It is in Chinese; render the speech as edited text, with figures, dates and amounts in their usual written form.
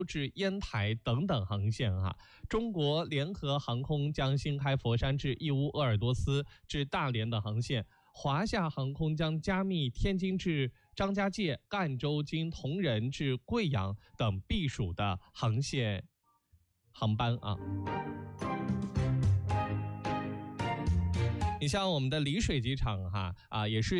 至烟台等等航线中国联合航空将新开佛山至义乌鄂尔多斯至大连的航线，华夏航空将加密天津至张家界、赣州经铜仁至贵阳等避暑的航线航班你像我们的丽水机场也是